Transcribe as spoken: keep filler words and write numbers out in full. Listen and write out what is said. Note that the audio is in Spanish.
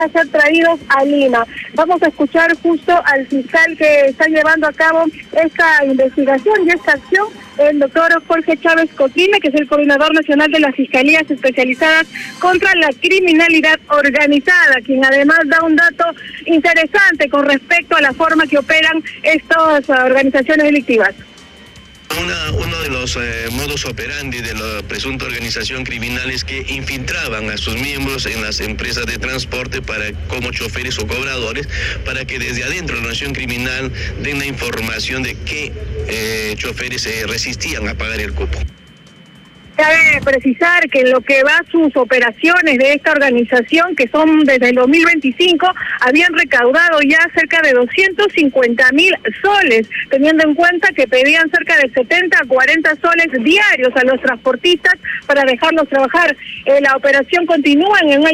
a ser traídos a Lima. Vamos a escuchar justo al fiscal que está llevando a cabo esta investigación y esta acción, el doctor Jorge Chávez Cotine, que es el coordinador nacional de las Fiscalías Especializadas contra la Criminalidad Organizada, quien además da un dato interesante con respecto a la forma que operan estas organizaciones delictivas. Una, uno de los eh, modus operandi de la presunta organización criminal es que infiltraban a sus miembros en las empresas de transporte para como choferes o cobradores, para que desde adentro de la organización criminal den la información de qué eh, choferes se eh, resistían a pagar el cupo. Cabe precisar que en lo que va sus operaciones de esta organización, que son desde el dos mil veinticinco, habían recaudado ya cerca de doscientos cincuenta mil soles, teniendo en cuenta que pedían cerca de setenta a cuarenta soles diarios a los transportistas para dejarlos trabajar. Eh, la operación continúa en una